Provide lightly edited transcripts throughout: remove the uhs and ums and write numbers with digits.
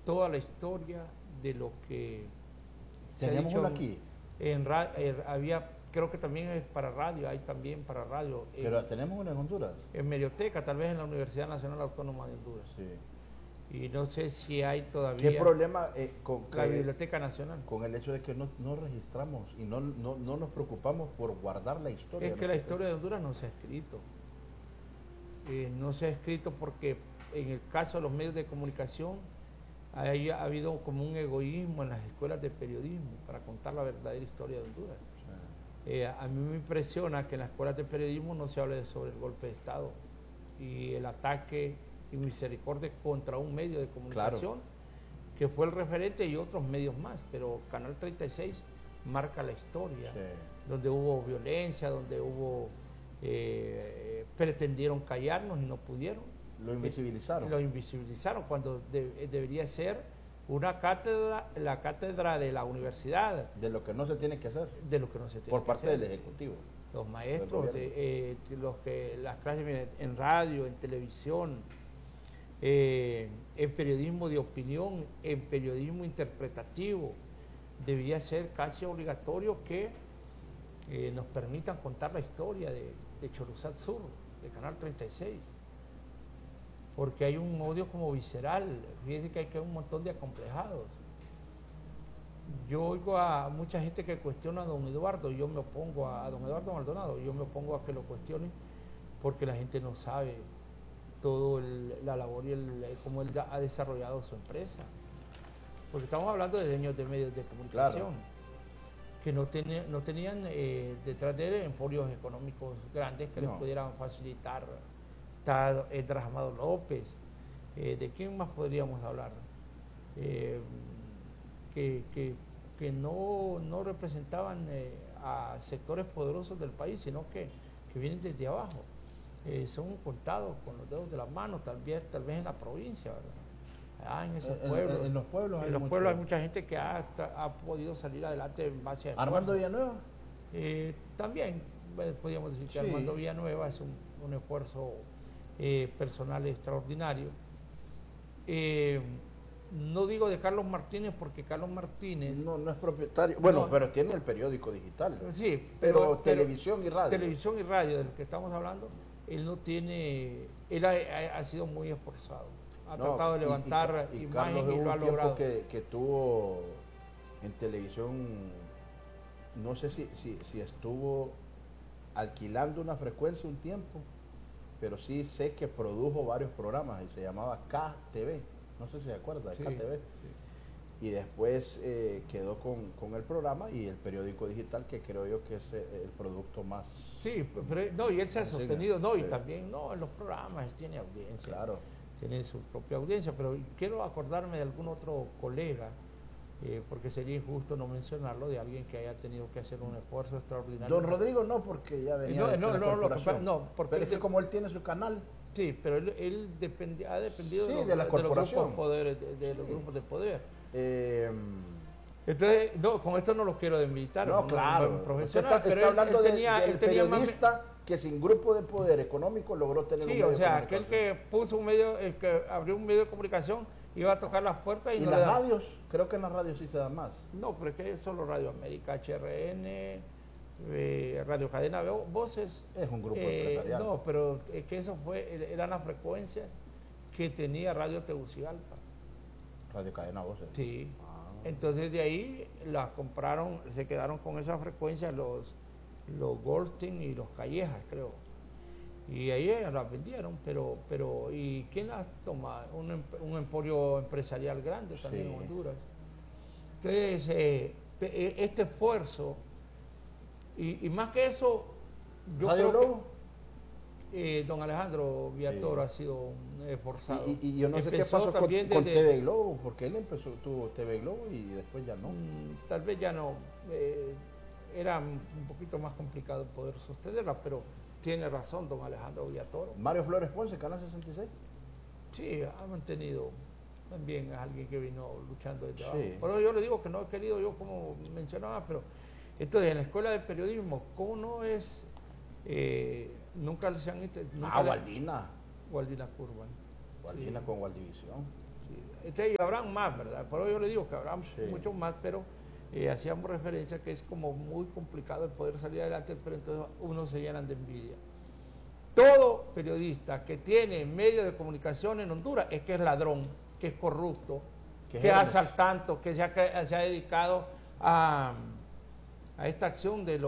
toda la historia de lo que se ha Teníamos dicho uno aquí, había, creo que también es para radio, hay también para radio. pero tenemos uno en Honduras. En Medioteca, tal vez en la Universidad Nacional Autónoma de Honduras. Sí. Y no sé si hay ¿Qué todavía problema la Biblioteca Nacional. con el hecho de que no registramos y no nos preocupamos por guardar la historia? Es que la historia de Honduras no se ha escrito. No se ha escrito porque en el caso de los medios de comunicación ha habido como un egoísmo en las escuelas de periodismo para contar la verdadera historia de Honduras. Sí. A mí me impresiona que en las escuelas de periodismo no se hable sobre el golpe de Estado y el ataque y misericordia contra un medio de comunicación, claro, que fue el referente y otros medios más, pero Canal 36 marca la historia, sí, donde hubo violencia, donde hubo pretendieron callarnos y no pudieron. Lo invisibilizaron. Lo invisibilizaron cuando debería ser una cátedra, la cátedra de la universidad. De lo que no se tiene que hacer. De lo que no se tiene por que parte hacer. del Ejecutivo. Los maestros, las clases en radio, en televisión, en periodismo de opinión, en periodismo interpretativo, debía ser casi obligatorio que nos permitan contar la historia de Choruzat Sur, de Canal 36, porque hay un odio como visceral. Fíjense que hay un montón de acomplejados. Yo oigo a mucha gente que cuestiona a don Eduardo, y yo me opongo a don Eduardo Maldonado, yo me opongo a que lo cuestionen porque la gente no sabe todo la labor y cómo él ha desarrollado su empresa. Porque estamos hablando de dueños de medios de comunicación, claro, que no tenían detrás de él emporios económicos grandes que les pudieran facilitar. Está Edras Amado López, ¿de quién más podríamos hablar? Que no representaban a sectores poderosos del país, sino que vienen desde abajo. Son contados con los dedos de la mano, tal vez en la provincia, ¿verdad? En esos pueblos. En los pueblos hay mucha gente que ha podido salir adelante en base a ¿Armando Villanueva? También podríamos decir que sí. Armando Villanueva es un esfuerzo personal extraordinario. No digo de Carlos Martínez porque Carlos Martínez no es propietario, bueno, pero tiene el periódico digital. Sí, pero televisión y radio. Televisión y radio, del que estamos hablando, él no tiene, él ha sido muy esforzado, ha tratado de levantar y imagen Carlos, y lo ha logrado. Que tuvo en televisión, no sé si estuvo alquilando una frecuencia un tiempo, pero sí sé que produjo varios programas y se llamaba KTV. No sé si se acuerda de KTV. Sí. Y después quedó con el programa y el periódico digital, que creo yo que es el producto más... Sí, pero y él se ha sostenido, y también en los programas él tiene audiencia. Claro. Tiene su propia audiencia, pero quiero acordarme de algún otro colega, porque sería injusto no mencionarlo, de alguien que haya tenido que hacer un esfuerzo extraordinario. Don Rodrigo no, porque ya venía porque pero es que como él tiene su canal... Sí, pero él ha dependido de la corporación, de los grupos de poder. Entonces, con esto no lo quiero desmilitar. No, claro. Profesional, está hablando del periodista que sin grupo de poder económico logró tener un medio de comunicación. Aquel que puso el que abrió un medio de comunicación, iba a tocar las puertas y no las radios, creo que en las radios sí se da más. No, pero es que es solo Radio América, HRN, Radio Cadena Voces. Es un grupo empresarial. No, pero es que eran las frecuencias que tenía Radio Tegucigalpa. Radio Cadena Voces. Sí. Entonces de ahí las compraron, se quedaron con esas frecuencias los Goldstein y los Callejas, creo. Y ahí las vendieron, pero ¿y quién las toma? Un emporio empresarial grande también en Honduras. Entonces, este esfuerzo, y más que eso, yo ¿Radio creo Globo? que don Alejandro Villatoro ha sido un esforzado. Y yo no sé qué pasó con TV Globo, porque él tuvo TV Globo y después ya no. Tal vez ya no. Era un poquito más complicado poder sostenerla, pero tiene razón don Alejandro Villatoro. Mario Flores Ponce, Canal 66. Sí, ha mantenido, también es alguien que vino luchando desde abajo. Pero yo le digo que no he querido, yo como mencionaba, pero entonces en la escuela de periodismo, ¿cómo no es? Nunca se han... Waldina. Waldina Curban. Waldina con Waldivisión. Sí, y habrán más, ¿verdad? Por eso yo le digo que habrán Sí. muchos más, pero hacíamos referencia que es como muy complicado el poder salir adelante, pero entonces uno se llenan de envidia. Todo periodista que tiene medios de comunicación en Honduras es que es ladrón, que es corrupto, que es asaltante, que se ha dedicado a esta acción de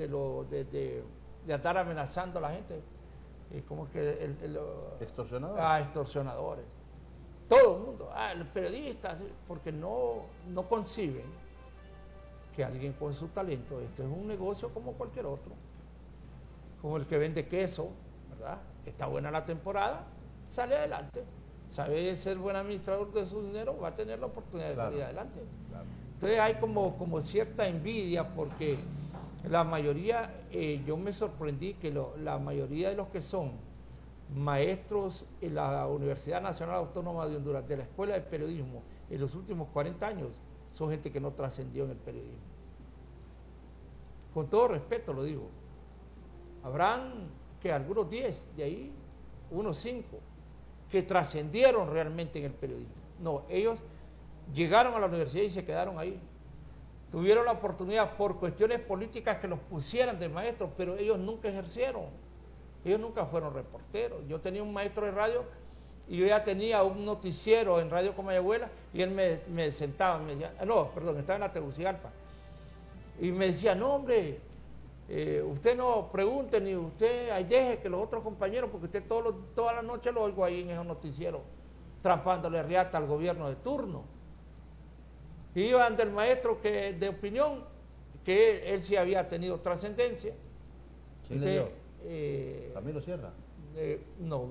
andar amenazando a la gente. Como que extorsionadores. Extorsionadores. Todo el mundo, los periodistas, porque no conciben que alguien con su talento, esto es un negocio como cualquier otro, como el que vende queso, ¿verdad? Está buena la temporada, sale adelante, sabe ser buen administrador de su dinero, va a tener la oportunidad de salir adelante. Claro. Entonces hay como cierta envidia porque la mayoría, yo me sorprendí que la mayoría de los que son maestros en la Universidad Nacional Autónoma de Honduras, de la Escuela de Periodismo, en los últimos 40 años, son gente que no trascendió en el periodismo. Con todo respeto lo digo. Habrán que algunos 10, de ahí unos 5, que trascendieron realmente en el periodismo. No, ellos llegaron a la universidad y se quedaron ahí. Tuvieron la oportunidad por cuestiones políticas que los pusieran de maestros, pero ellos nunca ejercieron. Ellos nunca fueron reporteros. Yo tenía un maestro de radio y yo ya tenía un noticiero en Radio Comayagüela y él me sentaba, me decía, estaba en la Tegucigalpa. Y me decía, no hombre, usted no pregunte ni usted ahí deje que los otros compañeros, porque usted toda la noche lo oigo ahí en esos noticieros, trampándole riata al gobierno de turno. Y iban del maestro de opinión, que él sí había tenido trascendencia. ¿Quién le dio? ¿Camilo Sierra? No,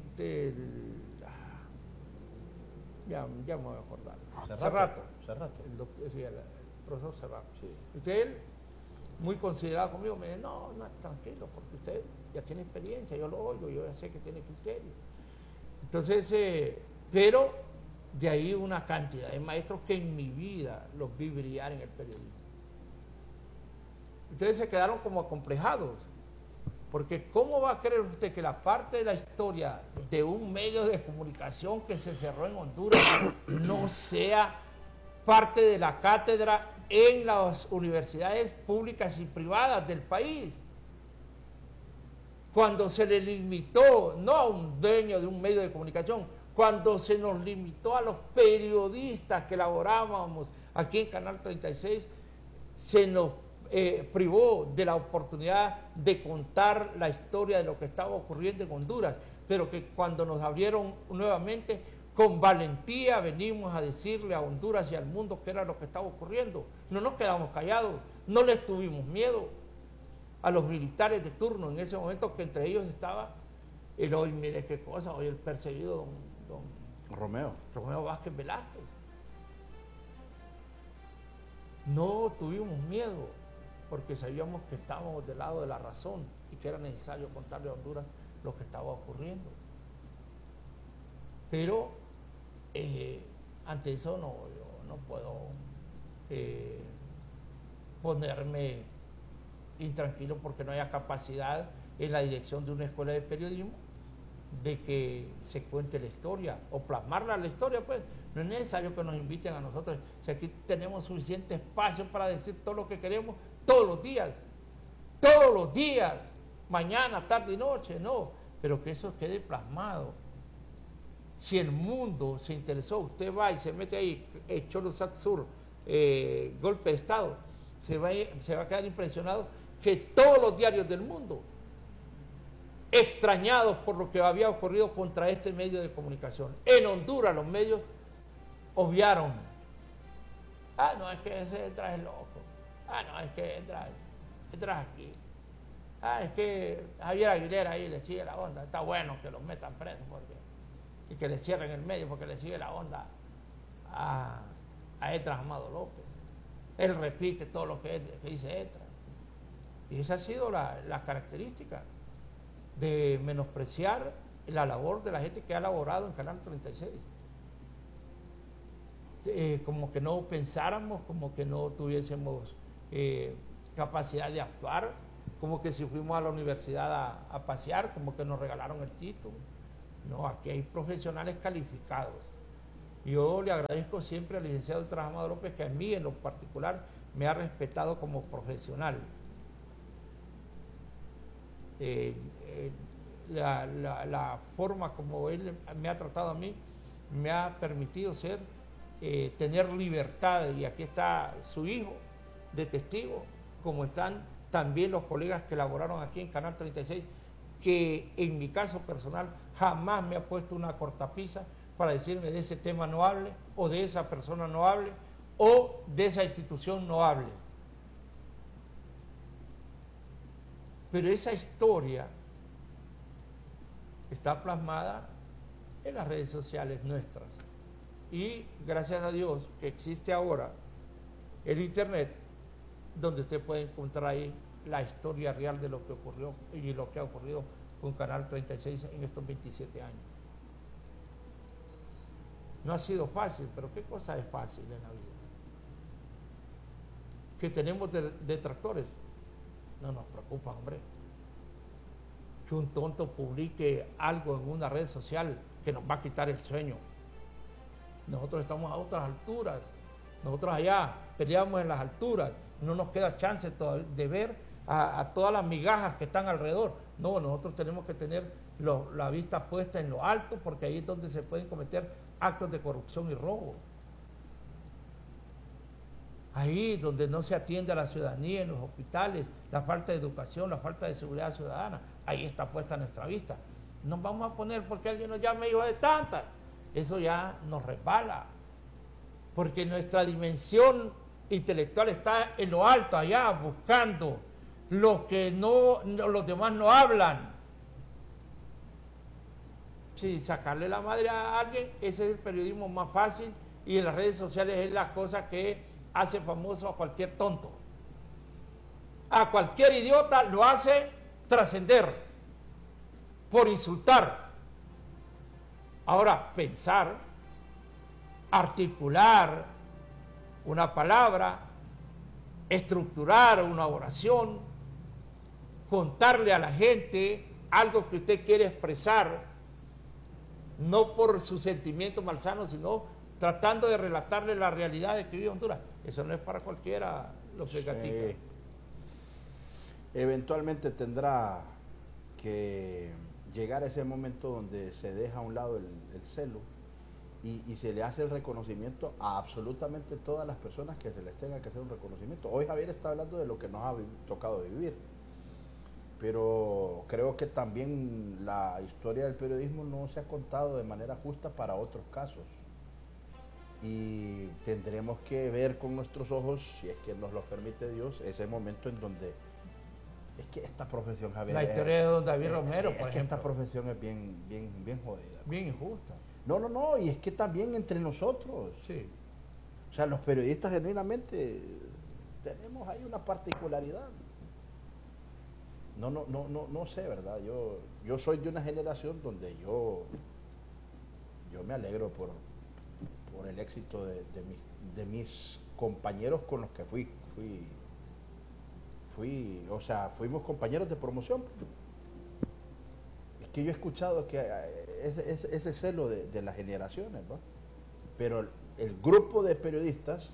ya me voy a acordar. Cerrato. El profesor Cerrato. Sí. Él, muy considerado conmigo, me dice, no, tranquilo, porque usted ya tiene experiencia, yo lo oigo, yo ya sé que tiene criterio. Entonces, pero de ahí una cantidad de maestros que en mi vida los vi brillar en el periodismo. Ustedes se quedaron como acomplejados, porque ¿cómo va a creer usted que la parte de la historia de un medio de comunicación que se cerró en Honduras no sea parte de la cátedra en las universidades públicas y privadas del país? Cuando se le limitó, no a un dueño de un medio de comunicación, cuando se nos limitó a los periodistas que laborábamos aquí en Canal 36, se nos privó de la oportunidad de contar la historia de lo que estaba ocurriendo en Honduras, pero que cuando nos abrieron nuevamente, con valentía venimos a decirle a Honduras y al mundo qué era lo que estaba ocurriendo. No nos quedamos callados, no les tuvimos miedo a los militares de turno en ese momento, que entre ellos estaba hoy mire qué cosa, hoy el perseguido don Romeo Vázquez Velázquez. No tuvimos miedo, porque sabíamos que estábamos del lado de la razón y que era necesario contarle a Honduras lo que estaba ocurriendo. Pero ante eso yo no puedo ponerme intranquilo porque no haya capacidad en la dirección de una escuela de periodismo de que se cuente la historia o plasmarla la historia. Pues no es necesario que nos inviten a nosotros, si aquí tenemos suficiente espacio para decir todo lo que queremos todos los días, mañana, tarde y noche, no, pero que eso quede plasmado. Si el mundo se interesó, usted va y se mete ahí, Cholosat Sur, golpe de Estado, se va a quedar impresionado que todos los diarios del mundo, extrañados por lo que había ocurrido contra este medio de comunicación, en Honduras los medios obviaron. No, es que ese traje es loco. No, es que entra aquí. Es que Javier Aguilera ahí le sigue la onda. Está bueno que los metan presos y que le cierren el medio porque le sigue la onda a Etras Amado López. Él repite todo lo que dice Etras. Y esa ha sido la característica de menospreciar la labor de la gente que ha laborado en Canal 36. Como que no pensáramos, como que no tuviésemos capacidad de actuar, como que si fuimos a la universidad a pasear, como que nos regalaron el título. No, aquí hay profesionales calificados Yo le agradezco siempre al licenciado Ultras Amado López, que a mí en lo particular me ha respetado como profesional. La forma como él me ha tratado a mí me ha permitido tener libertad, y aquí está su hijo de testigo, como están también los colegas que laboraron aquí en Canal 36, que en mi caso personal jamás me ha puesto una cortapisa para decirme de ese tema no hable, o de esa persona no hable, o de esa institución no hable. Pero esa historia está plasmada en las redes sociales nuestras. Y gracias a Dios que existe ahora el internet, donde usted puede encontrar ahí la historia real de lo que ocurrió y lo que ha ocurrido con Canal 36 en estos 27 años. No ha sido fácil, pero ¿qué cosa es fácil en la vida? Que tenemos detractores, no nos preocupa, hombre. Que un tonto publique algo en una red social que nos va a quitar el sueño. Nosotros estamos a otras alturas, nosotros allá peleamos en las alturas, no nos queda chance de ver a todas las migajas que están alrededor. No, nosotros tenemos que tener la vista puesta en lo alto, porque ahí es donde se pueden cometer actos de corrupción y robo. Ahí donde no se atiende a la ciudadanía, en los hospitales, la falta de educación, la falta de seguridad ciudadana, ahí está puesta nuestra vista. Nos vamos a poner porque alguien nos llame hijo de tanta. Eso ya nos resbala, porque nuestra dimensión intelectual está en lo alto, allá, buscando lo que los demás no hablan. Si sacarle la madre a alguien, ese es el periodismo más fácil, y en las redes sociales es la cosa que hace famoso a cualquier tonto. A cualquier idiota lo hace trascender por insultar. Ahora, pensar, articular una palabra, estructurar una oración, contarle a la gente algo que usted quiere expresar, no por su sentimiento malsano, sino tratando de relatarle la realidad de que vive Honduras. Eso no es para cualquiera lo que Gatica. Eventualmente tendrá que llegar a ese momento donde se deja a un lado el celo y se le hace el reconocimiento a absolutamente todas las personas que se les tenga que hacer un reconocimiento. Hoy Javier está hablando de lo que nos ha tocado vivir, pero creo que también la historia del periodismo no se ha contado de manera justa para otros casos, y tendremos que ver con nuestros ojos, si es que nos lo permite Dios, ese momento en donde es que esta profesión, Javier, la historia de don David Romero, por ejemplo, esta profesión es bien jodida, bien injusta. No, y es que también entre nosotros, sí. O sea, los periodistas genuinamente tenemos ahí una particularidad. No sé, ¿verdad? Yo soy de una generación donde yo me alegro por el éxito de mis compañeros con los que fuimos compañeros de promoción. Es que yo he escuchado que ese celo de las generaciones, ¿no? Pero el grupo de periodistas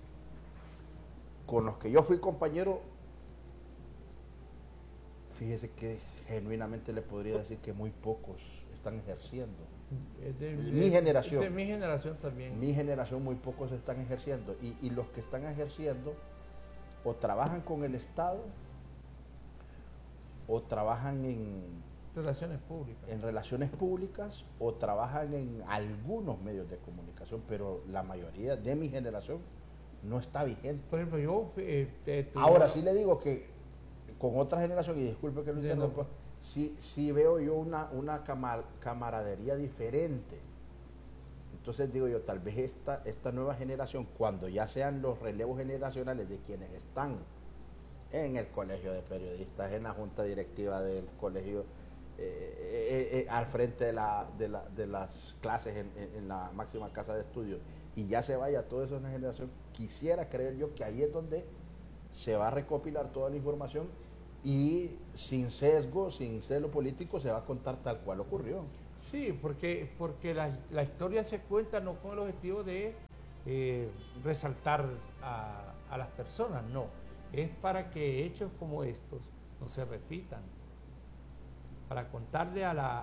con los que yo fui compañero, fíjese que genuinamente le podría decir que muy pocos están ejerciendo. Mi generación. De mi generación también. Mi generación, muy pocos están ejerciendo. Y los que están ejerciendo o trabajan con el Estado o trabajan en relaciones públicas o trabajan en algunos medios de comunicación, pero la mayoría de mi generación no está vigente. Por ejemplo, yo... Ahora sí le digo que con otra generación, y disculpe que lo interrumpa, sí veo yo una camaradería diferente. Entonces digo yo, tal vez esta nueva generación, cuando ya sean los relevos generacionales de quienes están en el colegio de periodistas, en la junta directiva del colegio, al frente de las clases en la máxima casa de estudios, y ya se vaya toda esa generación, quisiera creer yo que ahí es donde se va a recopilar toda la información y sin sesgo, sin celo político, se va a contar tal cual ocurrió. Sí, porque la historia se cuenta no con el objetivo de resaltar a las personas, no. Es para que hechos como estos no se repitan, para contarle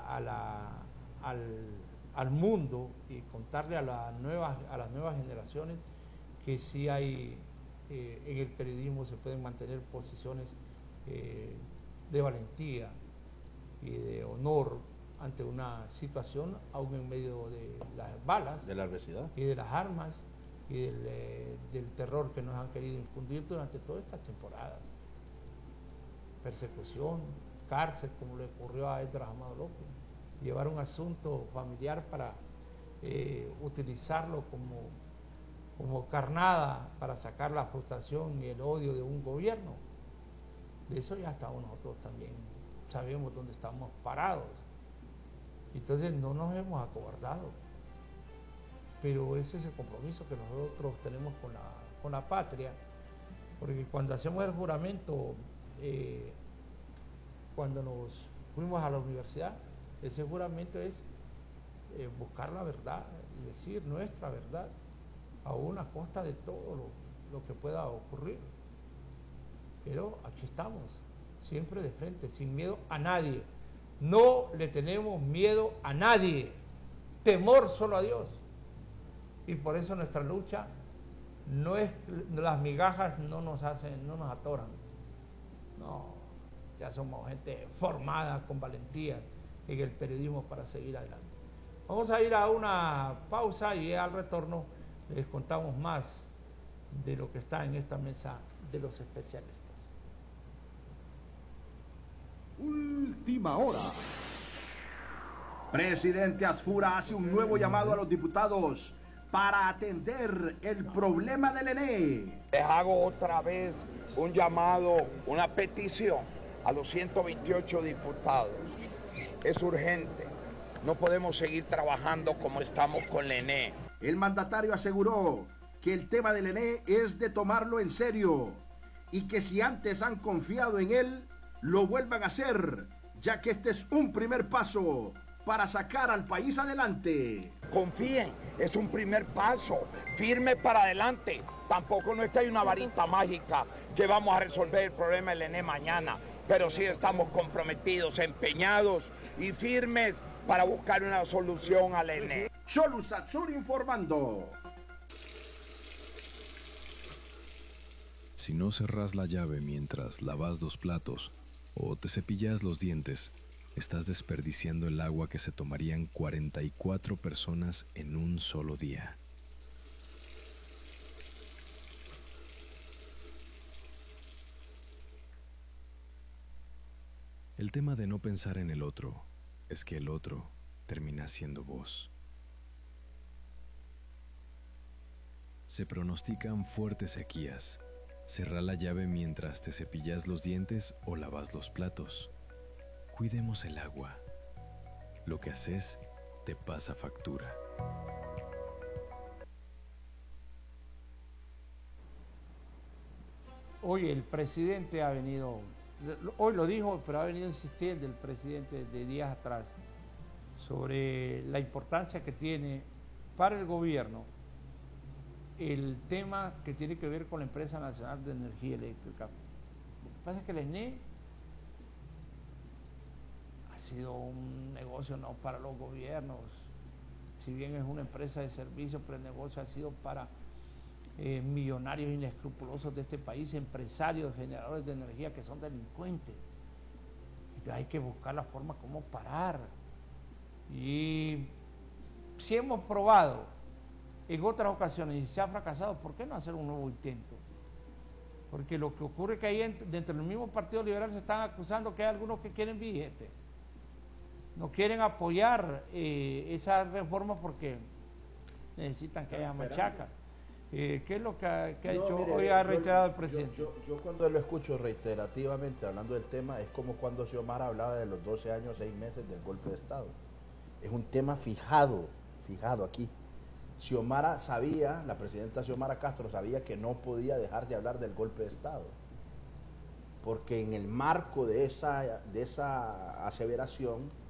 al mundo y contarle a las nuevas generaciones que sí hay en el periodismo, se pueden mantener posiciones de valentía y de honor ante una situación, aún en medio de las balas, de la adversidad y de las armas y del terror que nos han querido infundir durante todas estas temporadas. Persecución, cárcel, como le ocurrió a Edgar Amado López, llevar un asunto familiar para utilizarlo como carnada para sacar la frustración y el odio de un gobierno. De eso ya estamos nosotros también, sabemos dónde estamos parados. Entonces no nos hemos acobardado, pero ese es el compromiso que nosotros tenemos con la patria, porque cuando hacemos el juramento, cuando nos fuimos a la universidad, ese juramento es buscar la verdad y decir nuestra verdad, aún a costa de todo lo que pueda ocurrir. Pero aquí estamos, siempre de frente, sin miedo a nadie. No le tenemos miedo a nadie, temor solo a Dios. Y por eso nuestra lucha no es, las migajas no nos atoran. No, ya somos gente formada con valentía en el periodismo para seguir adelante. Vamos a ir a una pausa y al retorno les contamos más de lo que está en esta mesa de los especialistas. Última hora. Presidente Asfura hace un nuevo llamado a los diputados para atender el problema del ENE. Les hago otra vez un llamado, una petición a los 128 diputados. Es urgente. No podemos seguir trabajando como estamos con el ENE. El mandatario aseguró que el tema del ENE es de tomarlo en serio y que si antes han confiado en él, lo vuelvan a hacer, ya que este es un primer paso para sacar al país adelante. Confíen, es un primer paso, firme para adelante. Tampoco no es que hay una varita mágica que vamos a resolver el problema del ENE mañana, pero sí estamos comprometidos, empeñados y firmes para buscar una solución al ENE. Cholu Satsur informando. Si no cerrás la llave mientras lavas los platos o te cepillas los dientes, estás desperdiciando el agua que se tomarían 44 personas en un solo día. El tema de no pensar en el otro es que el otro termina siendo vos. Se pronostican fuertes sequías. Cerrá la llave mientras te cepillas los dientes o lavas los platos. Cuidemos el agua. Lo que haces te pasa factura. Hoy el presidente ha venido, hoy lo dijo, pero ha venido insistiendo el presidente de días atrás sobre la importancia que tiene para el gobierno el tema que tiene que ver con la Empresa Nacional de Energía Eléctrica. Lo que pasa es que el ENE ha sido un negocio no para los gobiernos, si bien es una empresa de servicios, pero el negocio ha sido para millonarios inescrupulosos de este país, empresarios, generadores de energía que son delincuentes. Entonces hay que buscar la forma como parar. Y si hemos probado en otras ocasiones y se ha fracasado, ¿por qué no hacer un nuevo intento? Porque lo que ocurre es que ahí dentro del mismo Partido Liberal se están acusando que hay algunos que quieren billete, no quieren apoyar esa reforma porque necesitan que haya machaca. ¿Qué es lo que ha hecho hoy ha reiterado el presidente? Yo cuando lo escucho reiterativamente hablando del tema, es como cuando Xiomara hablaba de los 12 años, 6 meses del golpe de Estado. Es un tema fijado aquí. Xiomara sabía, la presidenta Xiomara Castro sabía que no podía dejar de hablar del golpe de Estado, porque en el marco de esa aseveración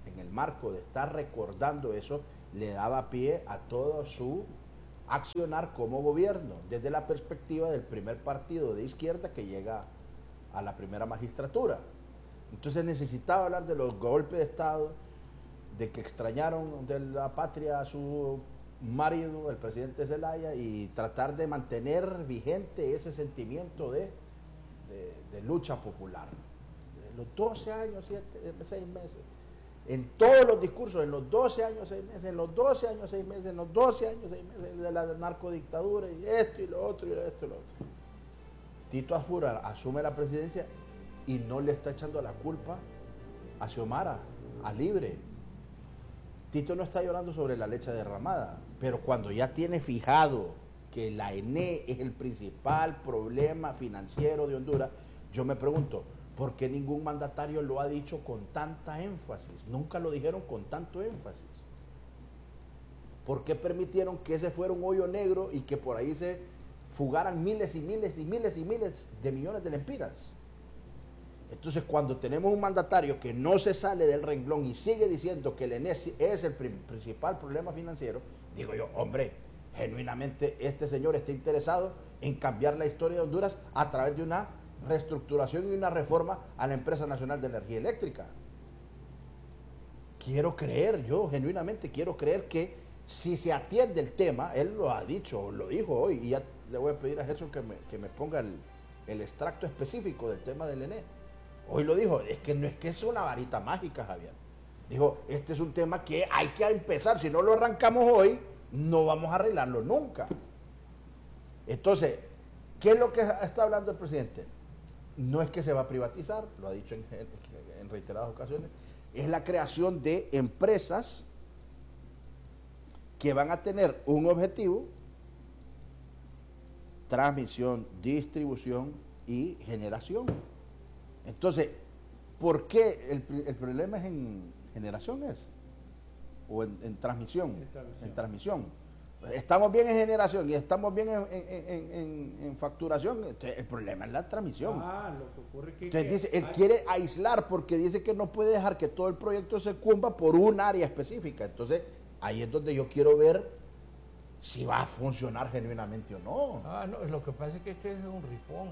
en el marco de estar recordando eso, le daba pie a todo su accionar como gobierno, desde la perspectiva del primer partido de izquierda que llega a la primera magistratura. Entonces necesitaba hablar de los golpes de Estado, de que extrañaron de la patria a su marido, el presidente Zelaya, y tratar de mantener vigente ese sentimiento de lucha popular. Los 12 años, 6 meses, en todos los discursos, en los 12 años, 6 meses, en los 12 años, 6 meses, en los 12 años, 6 meses de la narcodictadura, y esto y lo otro, y esto y lo otro. Tito Afura asume la presidencia y no le está echando la culpa a Xiomara, a Libre. Tito no está llorando sobre la leche derramada, pero cuando ya tiene fijado que la ENE es el principal problema financiero de Honduras, yo me pregunto, ¿por qué ningún mandatario lo ha dicho con tanta énfasis? Nunca lo dijeron con tanto énfasis. ¿Por qué permitieron que ese fuera un hoyo negro y que por ahí se fugaran miles y miles y miles y miles de millones de lempiras? Entonces, cuando tenemos un mandatario que no se sale del renglón y sigue diciendo que el ENE es el principal problema financiero, digo yo, hombre, genuinamente este señor está interesado en cambiar la historia de Honduras a través de una reestructuración y una reforma a la Empresa Nacional de Energía Eléctrica. Quiero creer, yo genuinamente quiero creer que si se atiende el tema, él lo ha dicho, lo dijo hoy, y ya le voy a pedir a Gerson que me ponga el extracto específico del tema del ENE. Hoy lo dijo, es que no es que es una varita mágica, Javier. Dijo, este es un tema que hay que empezar, si no lo arrancamos hoy, no vamos a arreglarlo nunca. Entonces, ¿qué es lo que está hablando el presidente? No es que se va a privatizar, lo ha dicho en reiteradas ocasiones, es la creación de empresas que van a tener un objetivo: transmisión, distribución y generación. Entonces, ¿por qué el problema es en generación o en transmisión? En transmisión. Estamos bien en generación y estamos bien en facturación. Entonces, el problema es la transmisión. Lo que ocurre es que... Entonces dice, él quiere aislar porque dice que no puede dejar que todo el proyecto se cumpla por un área específica. Entonces, ahí es donde yo quiero ver si va a funcionar genuinamente o no. No, lo que pasa es que es un rifón.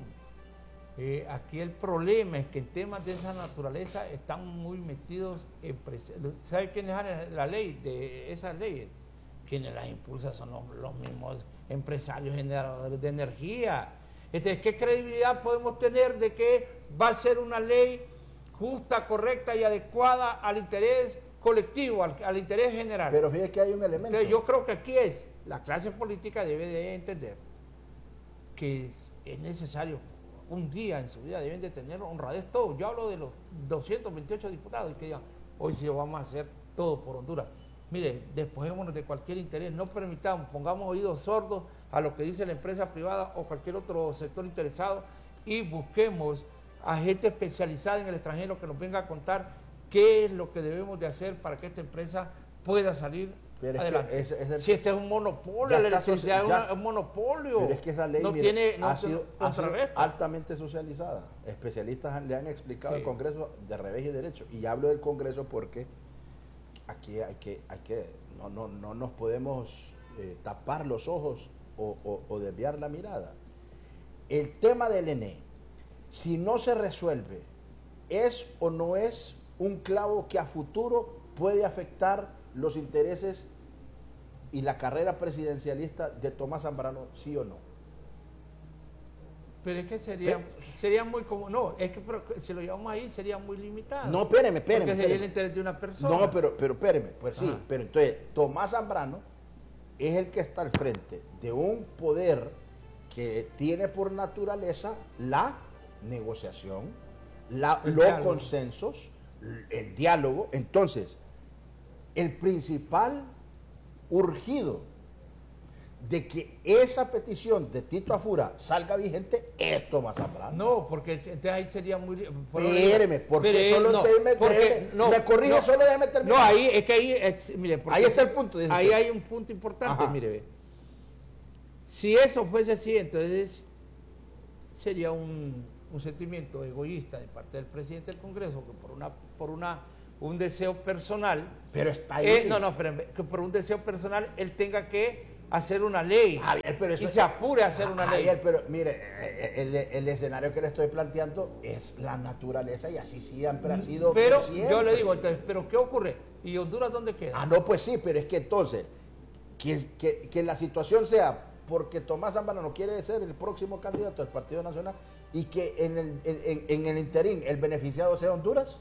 Aquí el problema es que en temas de esa naturaleza están muy metidos empresarios. ¿Sabe quiénes hacen la ley de esas leyes? Quienes las impulsan son los mismos empresarios generadores de energía. Entonces, ¿qué credibilidad podemos tener de que va a ser una ley justa, correcta y adecuada al interés colectivo, al interés general? Pero fíjate que hay un elemento. Entonces, yo creo que aquí la clase política debe de entender que es necesario, un día en su vida deben de tener honradez todos. Yo hablo de los 228 diputados y que digan, hoy sí vamos a hacer todo por Honduras. Mire, despojémonos de cualquier interés, no permitamos, pongamos oídos sordos a lo que dice la empresa privada o cualquier otro sector interesado y busquemos a gente especializada en el extranjero que nos venga a contar qué es lo que debemos de hacer para que esta empresa pueda salir adelante. Si este es un monopolio, la electricidad es un monopolio. Pero es que esa ley no ha sido altamente socializada. Especialistas le han explicado al Congreso de revés y derecho. Y hablo del Congreso porque aquí no nos podemos tapar los ojos o desviar la mirada. El tema del ENE, si no se resuelve, ¿es o no es un clavo que a futuro puede afectar los intereses y la carrera presidencialista de Tomás Zambrano, sí o no? Pero es que sería muy como, no, es que si lo llevamos ahí sería muy limitado. No, espéreme. Porque sería el interés de una persona. No, pero espéreme, pues sí, pero entonces Tomás Zambrano es el que está al frente de un poder que tiene por naturaleza la negociación, los consensos, el diálogo. Entonces, el principal urgido de que esa petición de Tito Afura salga vigente es Tomás Zambrano. No, porque entonces ahí sería muy... Espéreme, porque solo me corrige, solo déjeme terminar. No, ahí es que ahí, mire, ahí está el punto. Ahí hay un punto importante, mire, ve. Si eso fuese así, entonces sería un sentimiento egoísta de parte del presidente del Congreso, que por un deseo personal. Pero está ahí. No, espérenme, que por un deseo personal él tenga que hacer una ley. Javier, pero eso y se apure a hacer una ley. Javier, pero mire, el escenario que le estoy planteando es la naturaleza y así siempre ha sido. Pero siempre. yo le digo, entonces, ¿pero qué ocurre? ¿Y Honduras dónde queda? Ah, no, pues sí, pero es que entonces, que la situación sea porque Tomás Zambrano quiere ser el próximo candidato del Partido Nacional y que en el interín el beneficiado sea Honduras.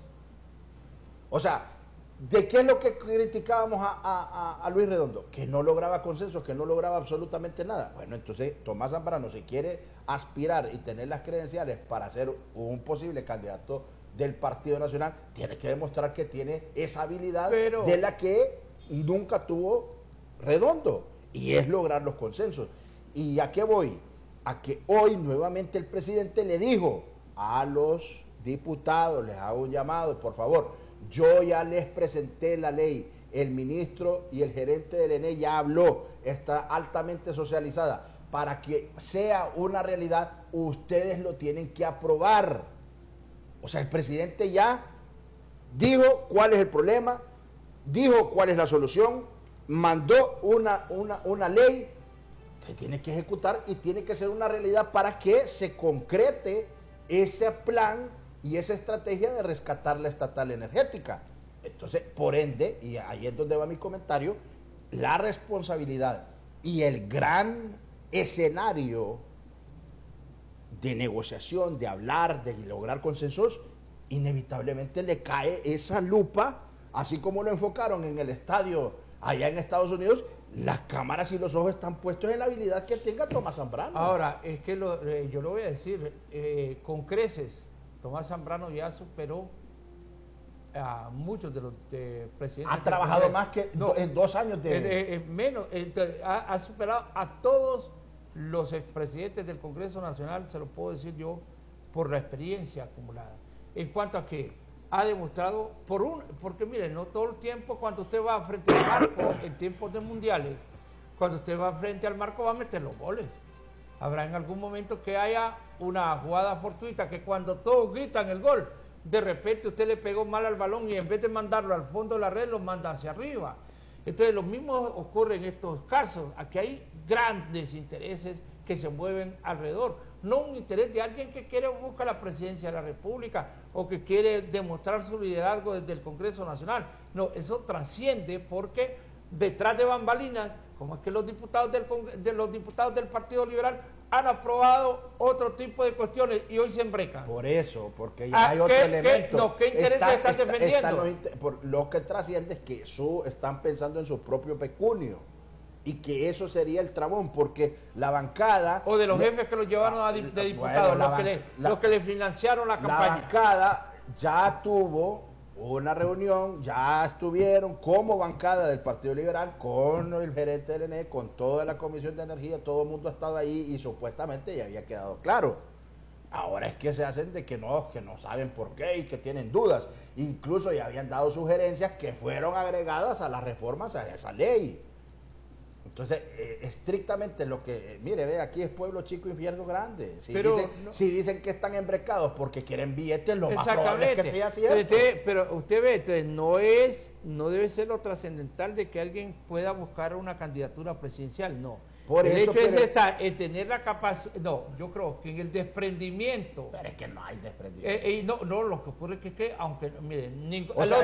O sea, ¿de qué es lo que criticábamos a Luis Redondo? Que no lograba consenso, que no lograba absolutamente nada. Bueno, entonces Tomás Zambrano, si quiere aspirar y tener las credenciales para ser un posible candidato del Partido Nacional, tiene que demostrar que tiene esa habilidad de la que nunca tuvo Redondo, y es lograr los consensos. ¿Y a qué voy? A que hoy nuevamente el presidente le dijo a los diputados, les hago un llamado, por favor, yo ya les presenté la ley, el ministro y el gerente del ENE ya habló, está altamente socializada, para que sea una realidad, ustedes lo tienen que aprobar. O sea, el presidente ya dijo cuál es el problema, dijo cuál es la solución, mandó una ley, se tiene que ejecutar y tiene que ser una realidad para que se concrete ese plan y esa estrategia de rescatar la estatal energética. Entonces, por ende, y ahí es donde va mi comentario, la responsabilidad y el gran escenario de negociación, de hablar, de lograr consensos, inevitablemente le cae esa lupa, así como lo enfocaron en el estadio allá en Estados Unidos. Las cámaras y los ojos están puestos en la habilidad que tenga Tomás Zambrano. Ahora, es que yo lo voy a decir, con creces, Tomás Zambrano ya superó a muchos de los presidentes. Ha trabajado más que en 2 años de... menos, ha superado a todos los expresidentes del Congreso Nacional, se lo puedo decir yo, por la experiencia acumulada. En cuanto a que ha demostrado, porque miren, no todo el tiempo cuando usted va frente al marco, en tiempos de mundiales, cuando usted va frente al marco va a meter los goles. Habrá en algún momento que haya una jugada fortuita que cuando todos gritan el gol, de repente usted le pegó mal al balón y en vez de mandarlo al fondo de la red, lo manda hacia arriba. Entonces lo mismo ocurre en estos casos. Aquí hay grandes intereses que se mueven alrededor. No un interés de alguien que quiere buscar la presidencia de la República o que quiere demostrar su liderazgo desde el Congreso Nacional. No, eso trasciende porque detrás de bambalinas, como es que los diputados del Partido Liberal han aprobado otro tipo de cuestiones y hoy se embrecan. Por eso, porque ya hay otro elemento. ¿Qué intereses están defendiendo? Lo que trasciende es que están pensando en su propio pecunio y que eso sería el trabón, porque la bancada... O de los jefes que los llevaron de diputados, bueno, los que le financiaron la campaña. La bancada ya tuvo una reunión, ya estuvieron como bancada del Partido Liberal con el gerente del ENE, con toda la Comisión de Energía, todo el mundo ha estado ahí y supuestamente ya había quedado claro. Ahora es que se hacen de que no saben por qué y que tienen dudas. Incluso ya habían dado sugerencias que fueron agregadas a las reformas a esa ley. Entonces, estrictamente lo que... mire, ve, aquí es pueblo chico, infierno grande. Si dicen que están embrecados porque quieren billetes, lo más probable es que sea cierto. Pero usted ve, entonces, no debe ser lo trascendental de que alguien pueda buscar una candidatura presidencial, no. Por el eso, hecho es en tener la capacidad... No, yo creo que en el desprendimiento... Pero es que no hay desprendimiento. No, lo que ocurre es que aunque, miren, los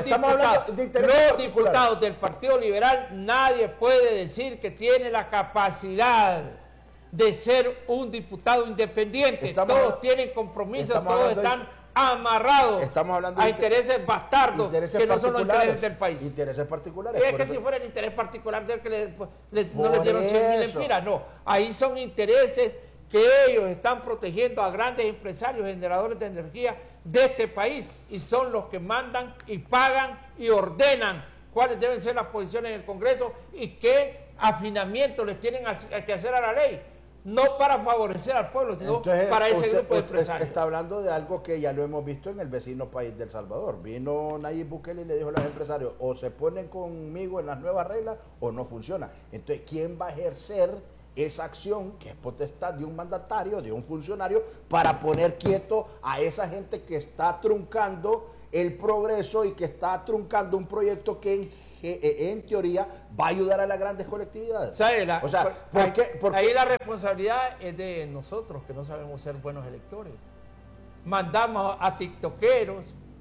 diputados del Partido Liberal, nadie puede decir que tiene la capacidad de ser un diputado independiente. Todos tienen compromisos, todos están amarrados a intereses bastardos que no son los intereses del país. Intereses particulares. Es que si fuera el interés particular del que no les dieron 100.000 empiras, no. Ahí son intereses que ellos están protegiendo a grandes empresarios generadores de energía de este país y son los que mandan y pagan y ordenan cuáles deben ser las posiciones en el Congreso y qué afinamiento les tienen que hacer a la ley. No para favorecer al pueblo, sino para ese grupo de empresarios. Está hablando de algo que ya lo hemos visto en el vecino país de El Salvador. Vino Nayib Bukele y le dijo a los empresarios, o se ponen conmigo en las nuevas reglas o no funciona. Entonces, ¿quién va a ejercer esa acción que es potestad de un mandatario, de un funcionario, para poner quieto a esa gente que está truncando el progreso y que está truncando un proyecto que en teoría va a ayudar a las grandes colectividades. O sea, ¿por qué? Ahí la responsabilidad es de nosotros, que no sabemos ser buenos electores. Mandamos a tiktokeros,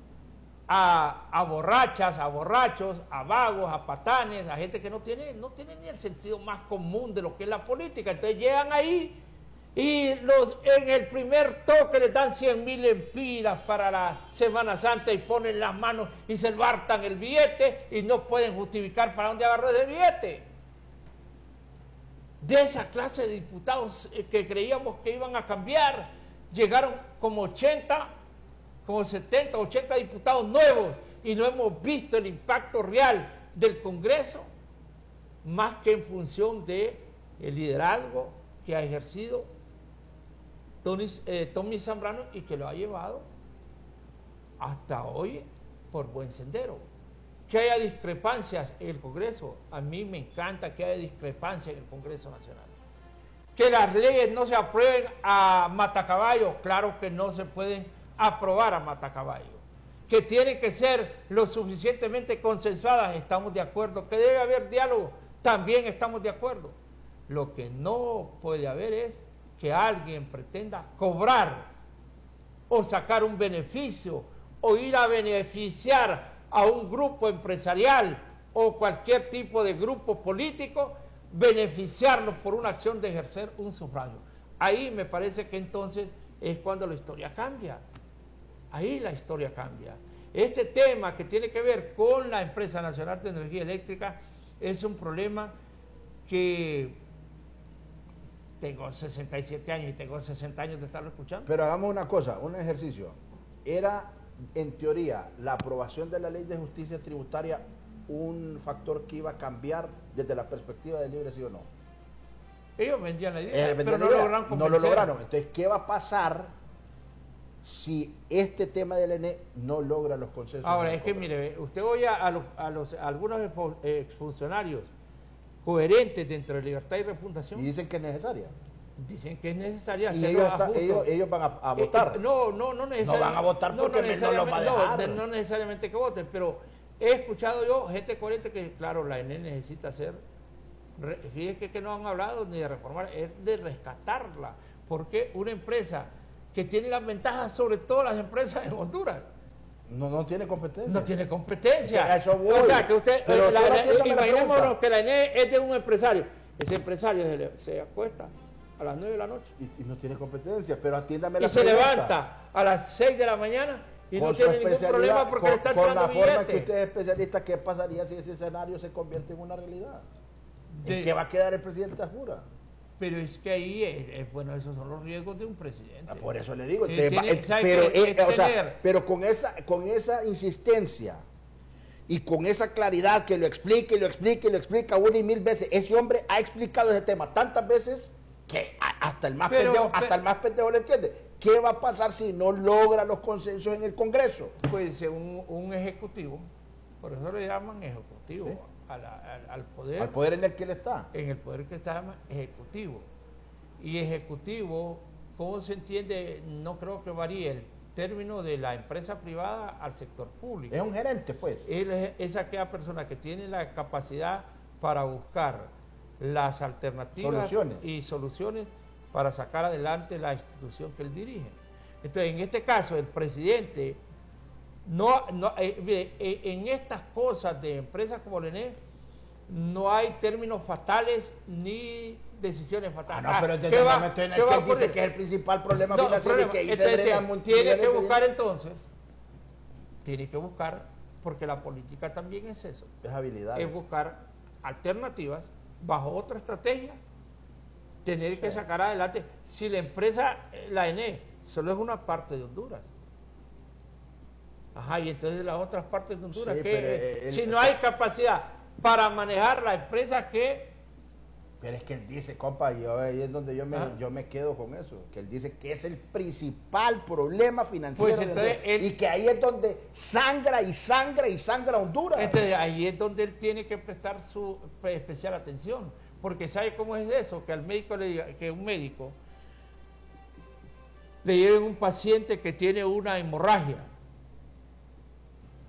a borrachas, a borrachos, a vagos, a patanes, a gente que no tiene ni el sentido más común de lo que es la política. Entonces llegan ahí y en el primer toque les dan 100.000 empiras para la Semana Santa y ponen las manos y se hartan el billete y no pueden justificar para dónde agarró ese billete. De esa clase de diputados que creíamos que iban a cambiar, llegaron como 70, 80 diputados nuevos y no hemos visto el impacto real del Congreso, más que en función del liderazgo que ha ejercido Tommy Zambrano y que lo ha llevado hasta hoy por buen sendero. Que haya discrepancias en el Congreso, a mí me encanta que haya discrepancias en el Congreso Nacional. Que las leyes no se aprueben a matacaballo, claro que no se pueden aprobar a matacaballo. Que tienen que ser lo suficientemente consensuadas, estamos de acuerdo. Que debe haber diálogo, también estamos de acuerdo. Lo que no puede haber es que alguien pretenda cobrar o sacar un beneficio o ir a beneficiar a un grupo empresarial o cualquier tipo de grupo político, beneficiarlos por una acción de ejercer un sufragio. Ahí me parece que entonces es cuando la historia cambia. Ahí la historia cambia. Este tema que tiene que ver con la Empresa Nacional de Energía Eléctrica es un problema que tengo 67 años y tengo 60 años de estarlo escuchando. Pero hagamos una cosa, un ejercicio. ¿Era, en teoría, la aprobación de la Ley de Justicia Tributaria un factor que iba a cambiar desde la perspectiva del libre, sí o no? Ellos vendían la idea, pero no lograron convencer. No lo lograron. Entonces, ¿qué va a pasar si este tema del ENE no logra los consensos? Ahora, es que mire, usted oye a algunos exfuncionarios coherentes dentro de Libertad y Refundación. Y dicen que es necesaria. Dicen que es necesaria Y hacerlo ellos van a votar. No necesariamente. No van a votar porque no los va a dejar. No necesariamente que voten, pero he escuchado yo gente coherente que, claro, la ENE necesita hacer, fíjese que no han hablado ni de reformar, es de rescatarla, porque una empresa que tiene las ventajas sobre todas las empresas en Honduras, no tiene competencia. no tiene competencia. A eso voy. O sea, que usted, imaginémonos que la ENE es de un empresario. Ese empresario se acuesta a las 9 de la noche. Y no tiene competencia, pero atiéndame la Y se levanta a las 6 de la mañana y no tiene ningún problema porque le está con tirando la forma billete. que usted es especialista, ¿qué pasaría si ese escenario se convierte en una realidad? ¿En De- qué va a quedar el presidente Ajura? Pero es que ahí, bueno, esos son los riesgos de un presidente. Por eso le digo, pero con esa insistencia y con esa claridad que lo explica y lo explica y lo explica una y mil veces, ese hombre ha explicado ese tema tantas veces que hasta el más pendejo lo entiende. ¿Qué va a pasar si no logra los consensos en el Congreso? Pues un ejecutivo, por eso le llaman ejecutivo, ¿sí? al poder. Al poder en el que él está. En el poder que está llama ejecutivo. Y ejecutivo, ¿cómo se entiende? No creo que varíe el término de la empresa privada al sector público. Es un gerente, pues. Él es aquella persona que tiene la capacidad para buscar las alternativas y soluciones para sacar adelante la institución que él dirige. Entonces, en este caso, el presidente en estas cosas de empresas como la ENE no hay términos fatales ni decisiones fatales. Pero desde el momento en el que él dice que es el principal problema financiero y que ahí se drenan tiene que buscar entonces, porque la política también es eso. Es habilidad. Es buscar alternativas bajo otra estrategia, tener que sacar adelante. Si la empresa, la ENE, solo es una parte de Honduras. Ajá, y entonces las otras partes de Honduras, Sí, si no hay capacidad para manejar la empresa que... Pero es que él dice, compa, y ahí es donde yo me quedo con eso, que él dice que es el principal problema financiero Pues entonces de Honduras, y que ahí es donde sangra Honduras. Entonces ahí es donde él tiene que prestar su especial atención, porque ¿sabe cómo es eso? Que al médico le diga, que un médico le lleven un paciente que tiene una hemorragia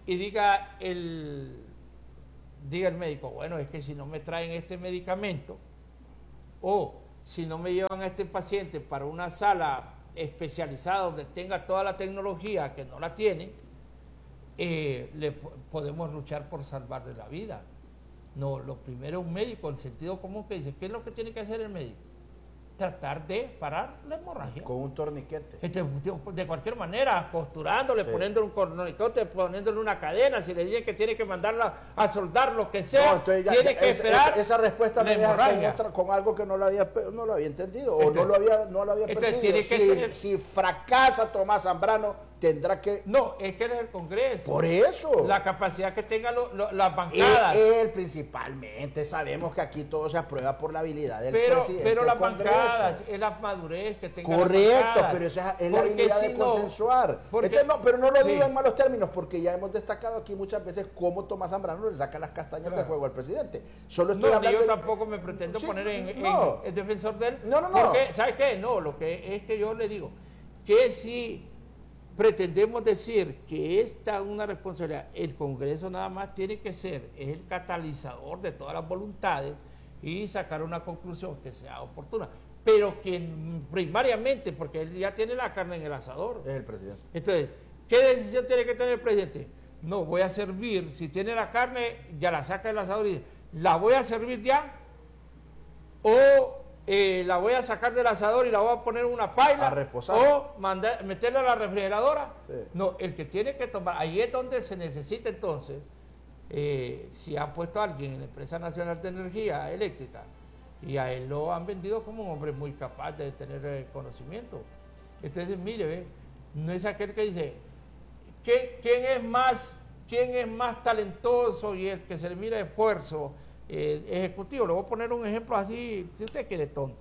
y diga el médico, bueno, es que si no me traen este medicamento o si no me llevan a este paciente para una sala especializada donde tenga toda la tecnología que no la tienen, podemos luchar por salvarle la vida. No, lo primero es un médico, el sentido común que dice, ¿qué es lo que tiene que hacer el médico? Tratar de parar la hemorragia. Con un torniquete. De cualquier manera, costurándole, sí, poniéndole un torniquete, poniéndole una cadena, si le dicen que tiene que mandarla a soldar, lo que sea, no, tiene que esperar. Esa respuesta me deja con algo que no lo había entendido, o no lo había percibido. Si fracasa Tomás Zambrano, tendrá que... No, es que él es el Congreso. Por eso. La capacidad que tengan las bancadas. Él principalmente, sabemos que aquí todo se aprueba por la habilidad del presidente. Pero las bancadas, es la madurez que tengan. Correcto, pero esa es la habilidad de consensuar. Pero no lo digo en malos términos, porque ya hemos destacado aquí muchas veces cómo Tomás Zambrano le saca las castañas del fuego al presidente. Solo estoy hablando yo tampoco me pretendo poner en defensor de él. No. Porque, ¿sabes qué? No, lo que es que yo le digo, que si pretendemos decir que esta es una responsabilidad, el Congreso nada más tiene que ser, es el catalizador de todas las voluntades y sacar una conclusión que sea oportuna, pero que primariamente, porque él ya tiene la carne en el asador. Es el presidente. Entonces, ¿qué decisión tiene que tener el presidente? No, voy a servir, si tiene la carne, ya la saca del asador y dice, ¿la voy a servir ya? O la voy a sacar del asador y la voy a poner en una paila, a reposar, o meterla a la refrigeradora. Sí. No, el que tiene que tomar, ahí es donde se necesita entonces, si ha puesto a alguien en la Empresa Nacional de Energía Eléctrica, y a él lo han vendido como un hombre muy capaz de tener conocimiento. Entonces, mire, no es aquel que dice, ¿quién es más talentoso y el que se le mira esfuerzo? Ejecutivo, le voy a poner un ejemplo así, si usted quiere tonto.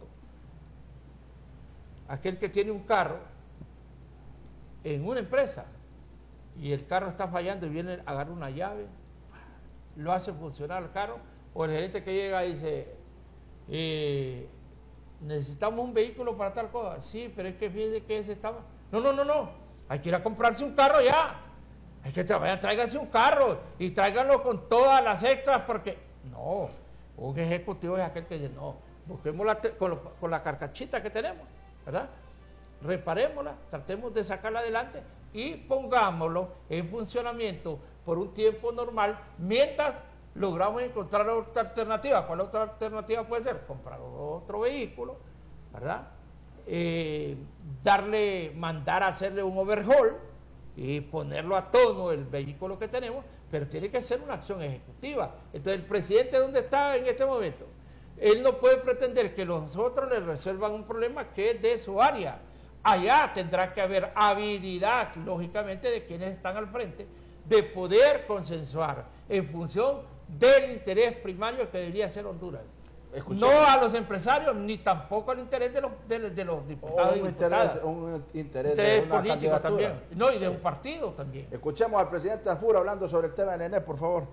Aquel que tiene un carro en una empresa y el carro está fallando y viene, agarra una llave, lo hace funcionar el carro, o el gerente que llega y dice, necesitamos un vehículo para tal cosa. Sí, pero es que fíjese que ese estaba... No, hay que ir a comprarse un carro ya. Hay que tráigase un carro y tráiganlo con todas las extras porque... No, un ejecutivo es aquel que dice, no, busquemos con la carcachita que tenemos, ¿verdad? Reparémosla, tratemos de sacarla adelante y pongámoslo en funcionamiento por un tiempo normal mientras logramos encontrar otra alternativa. ¿Cuál otra alternativa puede ser? Comprar otro vehículo, ¿verdad? Mandar a hacerle un overhaul y ponerlo a tono el vehículo que tenemos, pero tiene que ser una acción ejecutiva. Entonces, el presidente, ¿dónde está en este momento? Él no puede pretender que los otros le resuelvan un problema que es de su área. Allá tendrá que haber habilidad, lógicamente, de quienes están al frente, de poder consensuar en función del interés primario que debería ser Honduras. No a los empresarios, ni tampoco al interés de los diputados y diputadas. Un interés político también. No, y de un partido también. Escuchemos al presidente Anfura hablando sobre el tema del ENE, por favor.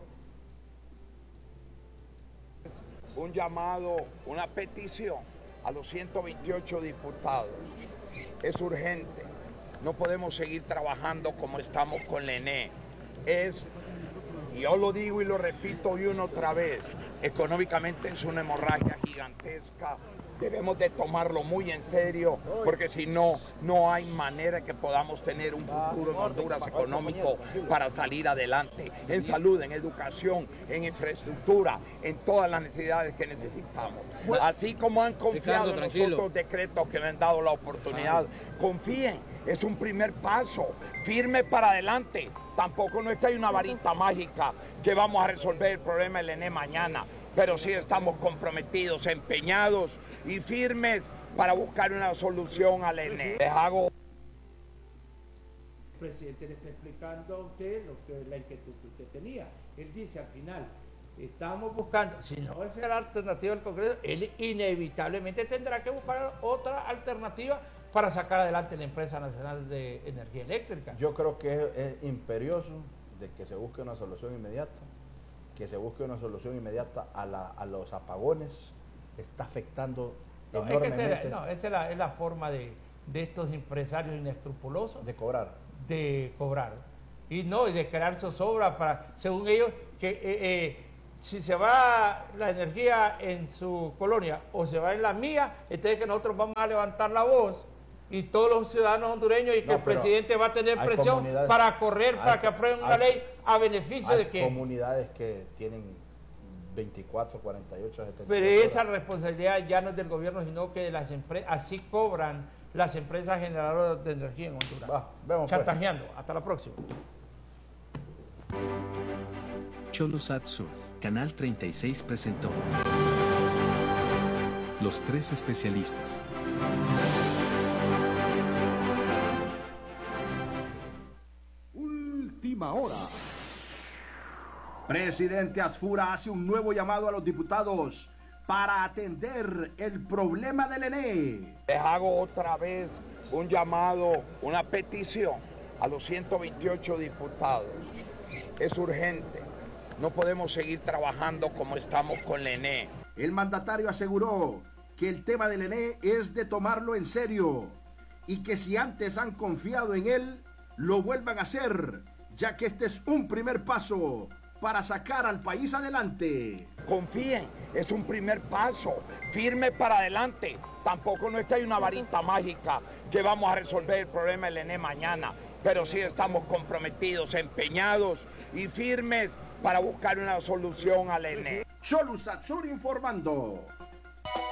Un llamado, una petición a los 128 diputados. Es urgente. No podemos seguir trabajando como estamos con la ENE. Y yo lo digo y lo repito y una otra vez, económicamente es una hemorragia gigantesca, debemos de tomarlo muy en serio, porque si no, no hay manera que podamos tener un futuro en Honduras económico para salir adelante, en salud, en educación, en infraestructura, en todas las necesidades que necesitamos. Así como han confiado en los otros decretos que me han dado la oportunidad, confíen, es un primer paso, firme para adelante. Tampoco no es que hay una varita mágica que vamos a resolver el problema del ENE mañana, pero sí estamos comprometidos, empeñados y firmes para buscar una solución al ENE. Les hago... El presidente le está explicando a usted la inquietud que usted tenía. Él dice al final, estamos buscando, si no es la alternativa del Congreso, él inevitablemente tendrá que buscar otra alternativa para sacar adelante la Empresa Nacional de Energía Eléctrica. Yo creo que es imperioso de que se busque una solución inmediata, a los apagones, está afectando enormemente. Esa es la forma de estos empresarios inescrupulosos de cobrar. y no, y de crear zozobra para, según ellos, que si se va la energía en su colonia o se va en la mía, entonces que nosotros vamos a levantar la voz y todos los ciudadanos hondureños y que el presidente va a tener presión para correr, para que aprueben una ley a beneficio de que... Hay comunidades que tienen 24, 48, 72 Pero horas. esa responsabilidad ya no es del gobierno, sino que de las empresas, así cobran las empresas generadoras de energía en Honduras. Vemos chantajeando. Pues. Hasta la próxima. Cholosat Sur, Canal 36 presentó Los Tres Especialistas. Última hora. Presidente Asfura hace un nuevo llamado a los diputados para atender el problema del ENE. Les hago otra vez un llamado, una petición a los 128 diputados. Es urgente. No podemos seguir trabajando como estamos con el ENE. El mandatario aseguró que el tema del ENE es de tomarlo en serio y que si antes han confiado en él, lo vuelvan a hacer, ya que este es un primer paso para sacar al país adelante. Confíen, es un primer paso, firme para adelante. Tampoco no es que hay una varita mágica que vamos a resolver el problema del ENE mañana, pero sí estamos comprometidos, empeñados y firmes para buscar una solución al ENE. Cholosat Sur informando.